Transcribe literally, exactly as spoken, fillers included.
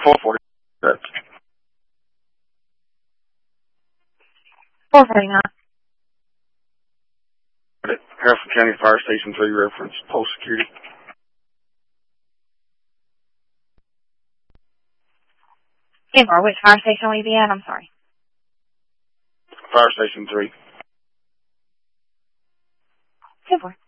four forty. That's four forty-nine. Harrison County Fire Station three reference, post security. ten four, which fire station will you be at? I'm sorry. Fire Station three. ten four.